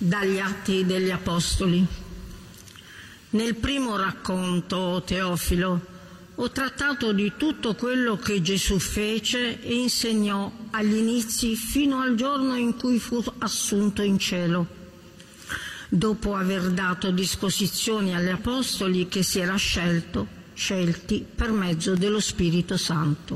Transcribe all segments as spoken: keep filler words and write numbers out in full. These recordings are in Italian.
Dagli Atti degli Apostoli. Nel primo racconto, Teofilo, ho trattato di tutto quello che Gesù fece e insegnò agli inizi fino al giorno in cui fu assunto in cielo, dopo aver dato disposizioni agli Apostoli che si era scelto, scelti per mezzo dello Spirito Santo.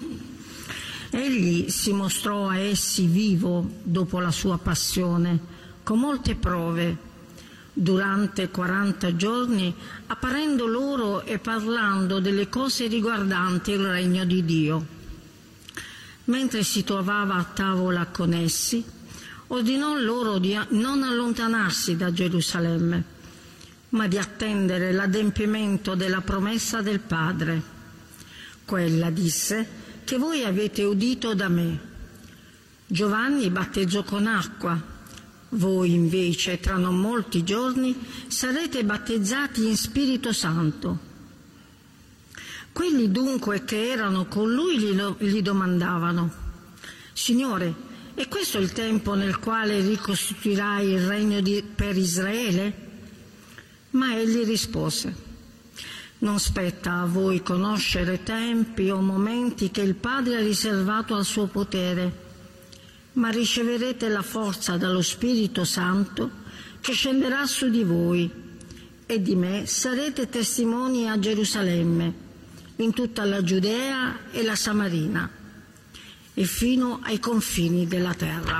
Egli si mostrò a essi vivo dopo la sua passione, con molte prove, durante quaranta giorni, apparendo loro e parlando delle cose riguardanti il regno di Dio. Mentre si trovava a tavola con essi, ordinò loro di non allontanarsi da Gerusalemme, ma di attendere l'adempimento della promessa del Padre. Quella, disse, che voi avete udito da me. Giovanni battezzò con acqua. Voi invece, tra non molti giorni, sarete battezzati in Spirito Santo. Quelli dunque che erano con lui gli, gli domandavano: Signore, è questo il tempo nel quale ricostituirai il regno di, per Israele? Ma egli rispose: Non spetta a voi conoscere tempi o momenti che il Padre ha riservato al suo potere, ma riceverete la forza dallo Spirito Santo che scenderà su di voi, e di me sarete testimoni a Gerusalemme, in tutta la Giudea e la Samarina, e fino ai confini della terra.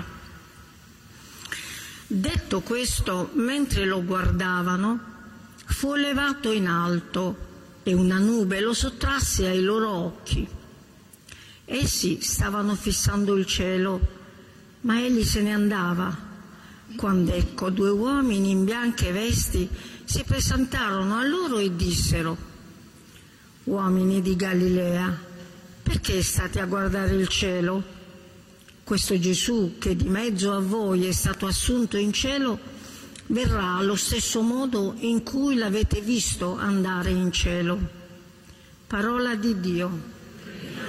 Detto questo, mentre lo guardavano, fu elevato in alto e una nube lo sottrasse ai loro occhi. Essi stavano fissando il cielo, ma egli se ne andava, quando ecco due uomini in bianche vesti si presentarono a loro e dissero: Uomini di Galilea, perché state a guardare il cielo? Questo Gesù, che di mezzo a voi è stato assunto in cielo, verrà allo stesso modo in cui l'avete visto andare in cielo. Parola di Dio.